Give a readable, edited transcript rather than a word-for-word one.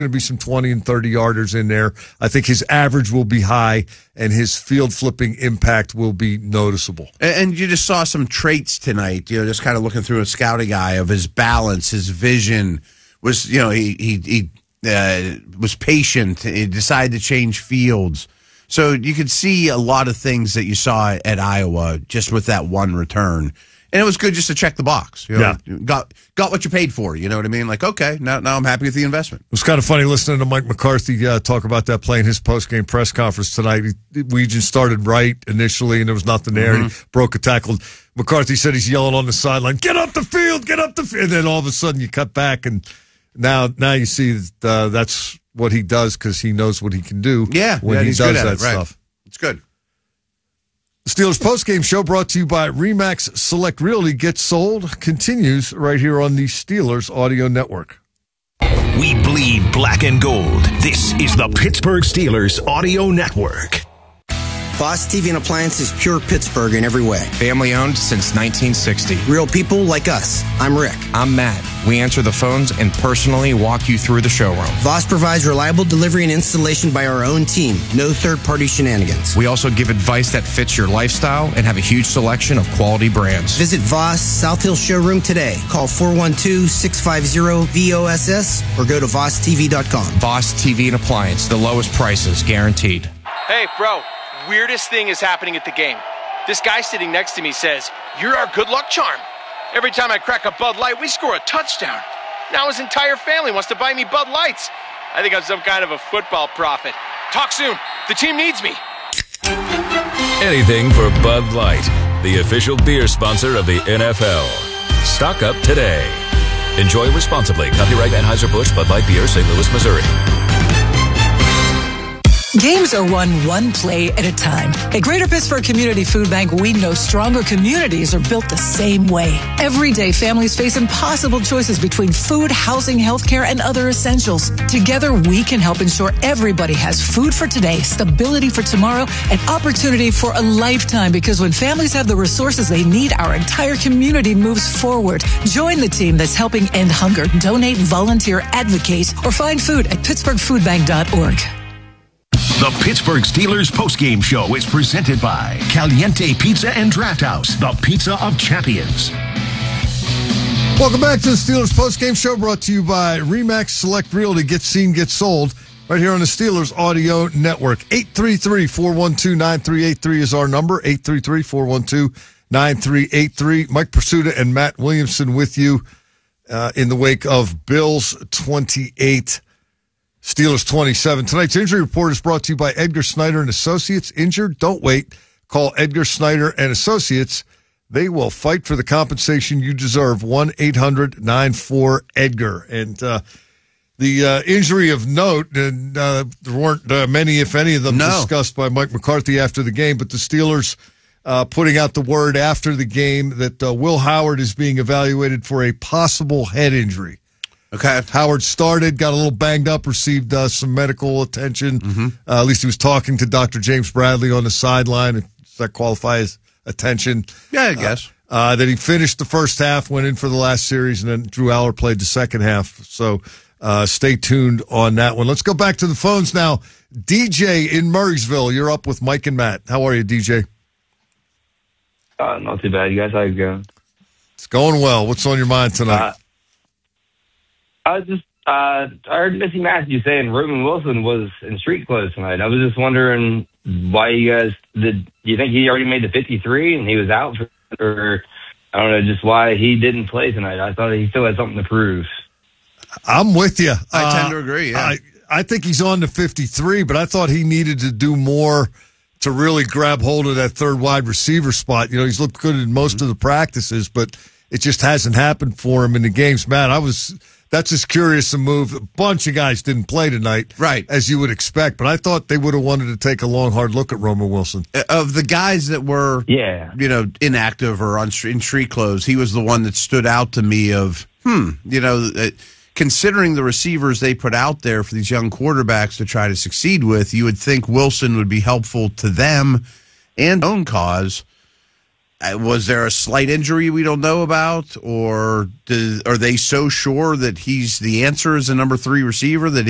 going to be some 20 and 30 yarders in there. I think his average will be high, and his field flipping impact will be noticeable. And you just saw some traits tonight, just kind of looking through a scouting eye of his balance, his vision was, he was patient. He decided to change fields. So you could see a lot of things that you saw at Iowa just with that one return. And it was good just to check the box. Got what you paid for. You know what I mean? Like, okay, now I'm happy with the investment. It was kind of funny listening to Mike McCarthy talk about that play in his post-game press conference tonight. We just started right initially, and there was nothing there. And he broke a tackle. McCarthy said he's yelling on the sideline, "Get up the field, get up the field!" And then all of a sudden you cut back, and now you see that's what he does because he knows what he can do. When he does that stuff. It's good. The Steelers postgame show brought to you by RE/MAX Select Realty. Get sold continues right here on the Steelers Audio Network. We bleed black and gold. This is the Pittsburgh Steelers Audio Network. Voss TV and Appliances, pure Pittsburgh in every way. Family owned since 1960. Real people like us. I'm Rick. I'm Matt. We answer the phones and personally walk you through the showroom. Voss provides reliable delivery and installation by our own team. No third-party shenanigans. We also give advice that fits your lifestyle and have a huge selection of quality brands. Visit Voss South Hill Showroom today. Call 412-650-VOSS or go to VossTV.com. Voss TV and Appliance, the lowest prices guaranteed. Hey, bro. Weirdest thing is happening at the game. This guy sitting next to me says, "You're our good luck charm. Every time I crack a Bud Light, we score a touchdown." Now his entire family wants to buy me Bud Lights. I think I'm some kind of a football prophet. Talk soon. The team needs me. Anything for Bud Light, the official beer sponsor of the NFL. Stock up today. Enjoy responsibly. Copyright Anheuser-Busch Bud Light Beer, St. Louis, Missouri. Games are won one play at a time. At Greater Pittsburgh Community Food Bank, we know stronger communities are built the same way. Every day, families face impossible choices between food, housing, healthcare, and other essentials. Together, we can help ensure everybody has food for today, stability for tomorrow, and opportunity for a lifetime. Because when families have the resources they need, our entire community moves forward. Join the team that's helping end hunger. Donate, volunteer, advocate, or find food at pittsburghfoodbank.org. The Pittsburgh Steelers postgame show is presented by Caliente Pizza and Draft House, the pizza of champions. Welcome back to the Steelers postgame show brought to you by RE/MAX Select Realty. Get seen, get sold. Right here on the Steelers Audio Network. 833-412-9383 is our number. 833-412-9383. Mike Pursuta and Matt Williamson with you in the wake of Bills 28, Steelers 27. Tonight's injury report is brought to you by Edgar Snyder and Associates. Injured? Don't wait. Call Edgar Snyder and Associates. They will fight for the compensation you deserve. 1-800-94-EDGAR. And the injury of note, there weren't many, if any of them, discussed by Mike McCarthy after the game, but the Steelers putting out the word after the game that Will Howard is being evaluated for a possible head injury. Okay. Howard started, got a little banged up, received some medical attention. At least he was talking to Dr. James Bradley on the sideline. Does that qualify as attention? Yeah, I guess. That he finished the first half, went in for the last series, and then Drew Aller played the second half. So stay tuned on that one. Let's go back to the phones now. DJ in Murraysville, you're up with Mike and Matt. How are you, DJ? Not too bad. You guys, how you going? It's going well. What's on your mind tonight? I heard Missy Matthews saying Roman Wilson was in street clothes tonight. I was just wondering why you guys did. You think he already made the 53 and he was out, or I don't know, just why he didn't play tonight? I thought he still had something to prove. I'm with you. I tend to agree. Yeah. I think he's on to 53, but I thought he needed to do more to really grab hold of that third wide receiver spot. You know, he's looked good in most of the practices, but it just hasn't happened for him in the games. Matt, that's as curious a move. A bunch of guys didn't play tonight, right, as you would expect, but I thought they would have wanted to take a long, hard look at Roman Wilson. Of the guys that were, inactive or in street clothes, he was the one that stood out to me of, considering the receivers they put out there for these young quarterbacks to try to succeed with, you would think Wilson would be helpful to them and own cause. Was there a slight injury we don't know about, or are they so sure that he's the answer as a number 3 receiver that